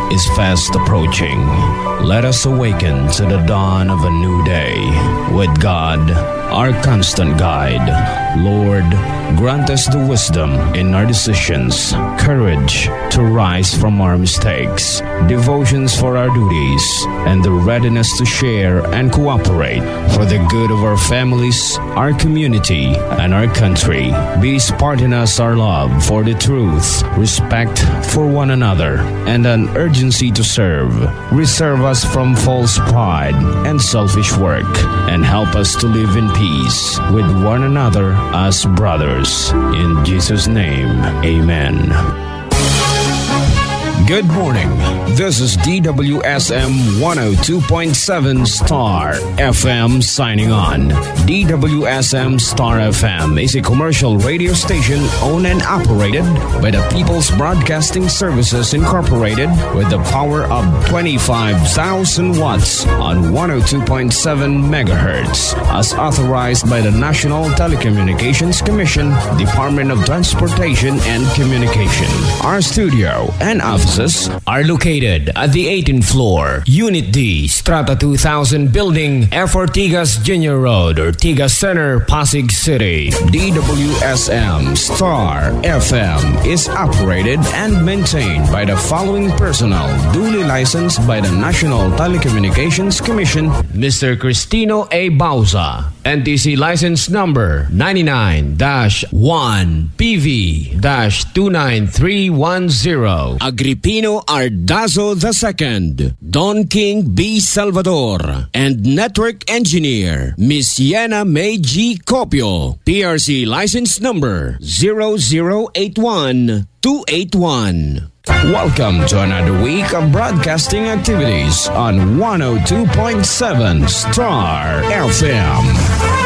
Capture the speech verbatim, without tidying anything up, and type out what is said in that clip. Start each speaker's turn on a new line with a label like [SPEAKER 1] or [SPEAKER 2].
[SPEAKER 1] is fast approaching. Let us awaken to the dawn of a new day with God, our constant guide. Lord, grant us the wisdom in our decisions, courage to rise from our mistakes, devotions for our duties, and the readiness to share and cooperate for the good of our families, our community, and our country. Be spark in us our love for the truth, respect for one another, and an urgency to serve. Reserve us from false pride and selfish work, and help us to live in peace with one another as brothers. In Jesus' name, amen. Good morning. This is D W S M one oh two point seven Star F M signing on. D W S M Star F M is a commercial radio station owned and operated by the People's Broadcasting Services Incorporated with the power of twenty-five thousand watts on one oh two point seven megahertz as authorized by the National Telecommunications Commission, Department of Transportation and Communication. Our studio and office are located at the eighteenth floor, Unit D, Strata two thousand Building, F. Ortigas Junior Road, Ortigas Center, Pasig City. D W S M Star F M is operated and maintained by the following personnel duly licensed by the National Telecommunications Commission, Mister Cristino A. Bauza, N T C license number ninety-nine dash one P V dash two nine three one zero. Agripino Ardazo the Second, Don King B. Salvador, and Network Engineer, Miss Yena May G. Copio, P R C license number zero zero eight one two eight one. Welcome to another week of broadcasting activities on one oh two point seven Star F M.